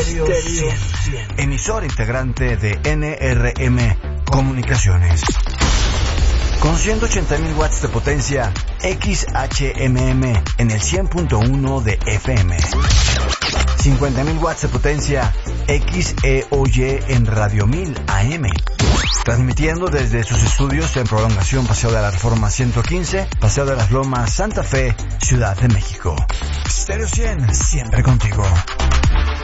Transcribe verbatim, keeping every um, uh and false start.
Stereo cien, emisora integrante de N R M Comunicaciones. Con ciento ochenta mil watts de potencia, X H M M en el cien punto uno de F M. cincuenta mil watts de potencia, X E O Y en Radio mil A M. Transmitiendo desde sus estudios en Prolongación Paseo de la Reforma ciento quince, Paseo de las Lomas, Santa Fe, Ciudad de México. Stereo cien, siempre contigo.